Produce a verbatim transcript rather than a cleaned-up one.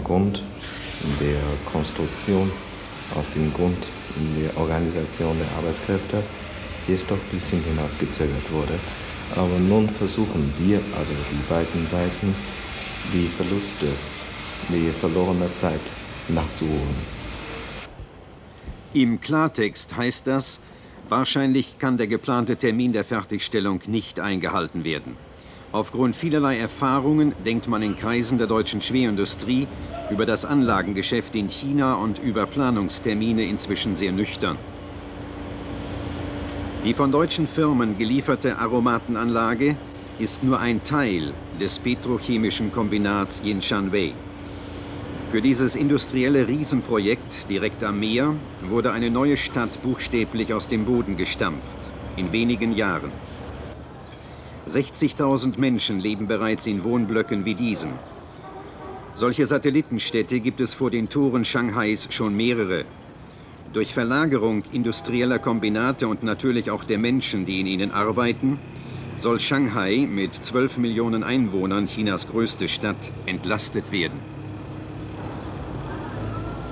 Grund, in der Konstruktion, aus dem Grund, in der Organisation der Arbeitskräfte, jetzt doch ein bisschen hinausgezögert wurde. Aber nun versuchen wir, also die beiden Seiten, die Verluste, die verlorene Zeit nachzuholen. Im Klartext heißt das, wahrscheinlich kann der geplante Termin der Fertigstellung nicht eingehalten werden. Aufgrund vielerlei Erfahrungen denkt man in Kreisen der deutschen Schwerindustrie über das Anlagengeschäft in China und über Planungstermine inzwischen sehr nüchtern. Die von deutschen Firmen gelieferte Aromatenanlage ist nur ein Teil des petrochemischen Kombinats Jinshanwei. Für dieses industrielle Riesenprojekt direkt am Meer wurde eine neue Stadt buchstäblich aus dem Boden gestampft, in wenigen Jahren. sechzigtausend Menschen leben bereits in Wohnblöcken wie diesen. Solche Satellitenstädte gibt es vor den Toren Shanghais schon mehrere. Durch Verlagerung industrieller Kombinate und natürlich auch der Menschen, die in ihnen arbeiten, soll Shanghai mit zwölf Millionen Einwohnern, Chinas größte Stadt, entlastet werden.